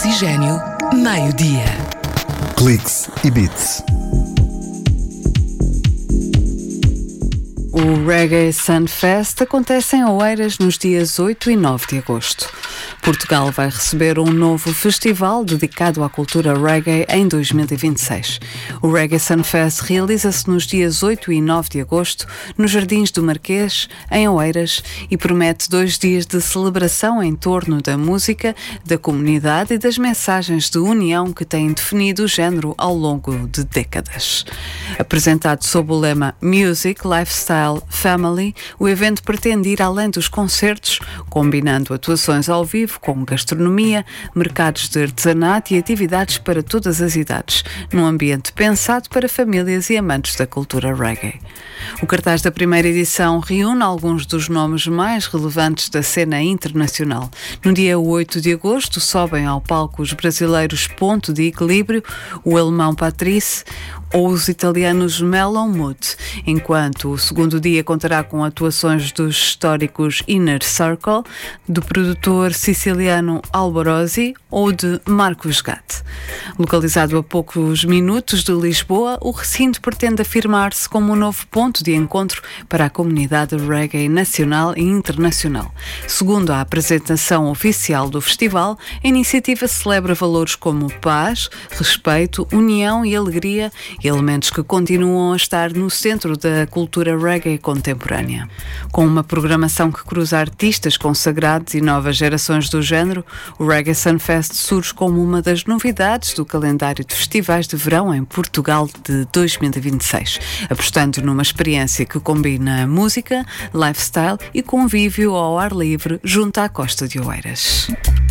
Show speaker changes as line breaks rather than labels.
Oxigênio, meio-dia.
Cliques e Beats.
O Reggae Sunfest acontece em Oeiras nos dias 8 e 9 de agosto. Portugal vai receber um novo festival dedicado à cultura reggae em 2026. O Reggae Sunfest realiza-se nos dias 8 e 9 de agosto nos Jardins do Marquês, em Oeiras, e promete 2 dias de celebração em torno da música, da comunidade e das mensagens de união que têm definido o género ao longo de décadas. Apresentado sob o lema Music, Lifestyle, Family, o evento pretende ir além dos concertos, combinando atuações ao vivo com gastronomia, mercados de artesanato e atividades para todas as idades, num ambiente pensado para famílias e amantes da cultura reggae. O cartaz da primeira edição reúne alguns dos nomes mais relevantes da cena internacional. No dia 8 de agosto sobem ao palco os brasileiros Ponto de Equilíbrio, o alemão Patrice ou os italianos Melon Mood, enquanto o segundo dia contará com atuações dos históricos Inner Circle, do produtor siciliano Alborosi ou de Marcos Gatt. Localizado a poucos minutos de Lisboa, o recinto pretende afirmar-se como um novo ponto de encontro para a comunidade reggae nacional e internacional. Segundo a apresentação oficial do festival, a iniciativa celebra valores como paz, respeito, união e alegria, elementos que continuam a estar no centro da cultura reggae contemporânea. Com uma programação que cruza artistas consagrados e novas gerações do género, o Reggae Sunfest surge como uma das novidades do calendário de festivais de verão em Portugal de 2026, apostando numa experiência que combina música, lifestyle e convívio ao ar livre junto à costa de Oeiras.